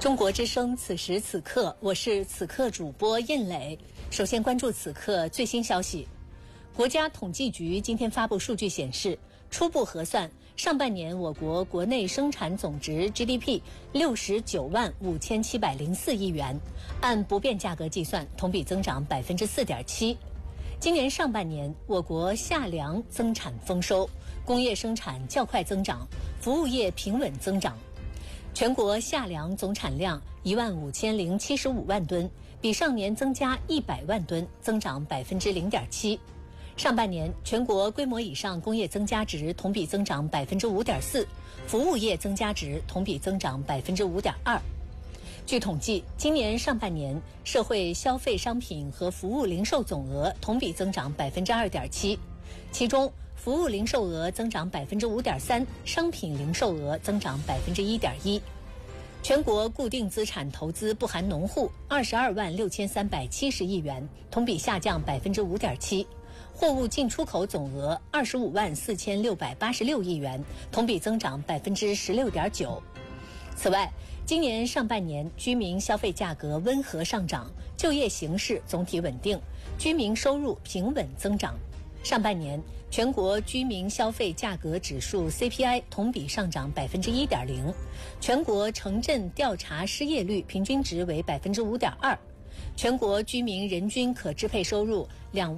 中国之声，此时此刻，我是此刻主播印磊。首先关注此刻最新消息。国家统计局今天发布数据显示，初步核算，上半年我国国内生产总值 GDP 69万5704亿元，按不变价格计算，同比增长 4.7%。今年上半年，我国夏粮增产丰收，工业生产较快增长，服务业平稳增长。全国夏粮总产量15075万吨，比上年增加100万吨，增长 0.7%。上半年，全国规模以上工业增加值同比增长 5.4%， 服务业增加值同比增长 5.2%。据统计，今年上半年社会消费商品和服务零售总额同比增长 2.7%， 其中服务零售额增长 5.3%， 商品零售额增长 1.1%。全国固定资产投资不含农户22万6370亿元，同比下降 5.7%。货物进出口总额25万4686亿元，同比增长 16.9%。此外，今年上半年居民消费价格温和上涨，就业形势总体稳定，居民收入平稳增长。上半年，全国居民消费价格指数 CPI 同比上涨 1.0%， 全国城镇调查失业率平均值为 5.2%， 全国居民人均可支配收入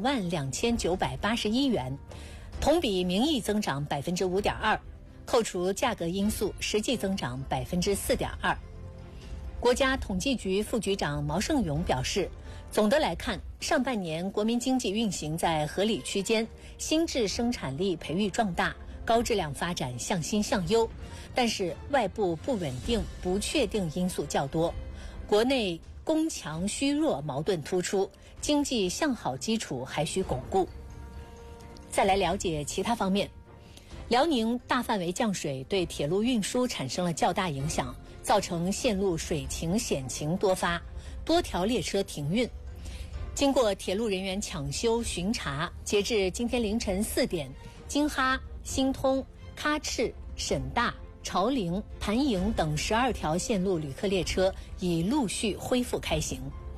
22981元，同比名义增长 5.2%， 扣除价格因素，实际增长 4.2%。国家统计局副局长毛盛勇表示，总的来看，上半年国民经济运行在合理区间，新质生产力培育壮大，高质量发展向新向优。但是外部不稳定、不确定因素较多，国内供强需弱矛盾突出，经济向好基础还需巩固。再来了解其他方面。辽宁大范围降水对铁路运输产生了较大影响，造成线路水情险情多发，多条列车停运。经过铁路人员抢修巡查，截至今天凌晨4点，京哈、新通、喀赤、沈大、潮陵、盘营等12条线路旅客列车已陆续恢复开行。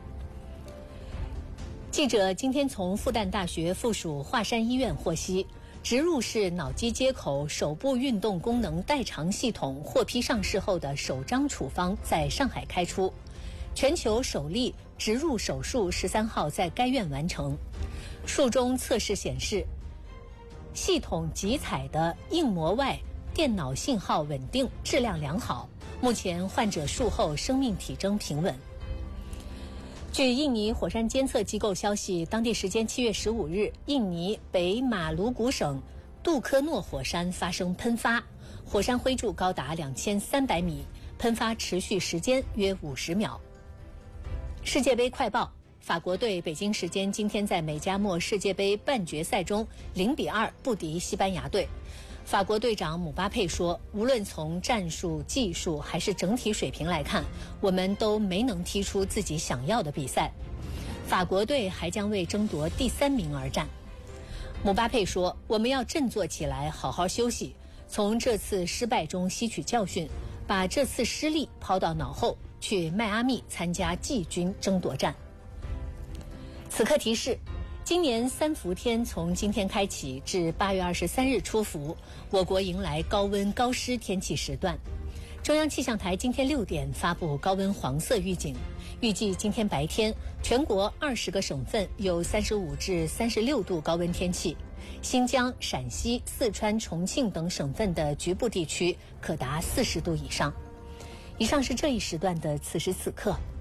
记者今天从复旦大学附属华山医院获悉，植入式脑机接口手部运动功能代偿系统获批上市后的首张处方在上海开出，全球首例植入手术13号在该院完成。术中测试显示，系统集采的硬膜外电脑信号稳定，质量良好，目前患者术后生命体征平稳。据印尼火山监测机构消息，当地时间7月15日，印尼北马鲁古省杜科诺火山发生喷发，火山灰柱高达2300米，喷发持续时间约50秒。世界杯快报：法国队北京时间今天在美加墨世界杯半决赛中0-2不敌西班牙队。法国队长姆巴佩说，无论从战术、技术还是整体水平来看，我们都没能踢出自己想要的比赛。法国队还将为争夺第3名而战。姆巴佩说，我们要振作起来，好好休息，从这次失败中吸取教训，把这次失利抛到脑后，去迈阿密参加季军争夺战。此刻提示，今年3伏天从今天开启至8月23日出伏，我国迎来高温高湿天气时段。中央气象台今天6点发布高温黄色预警，预计今天白天全国20个省份有35至36度高温天气，新疆、陕西、四川、重庆等省份的局部地区可达40度以上。以上是这一时段的此时此刻。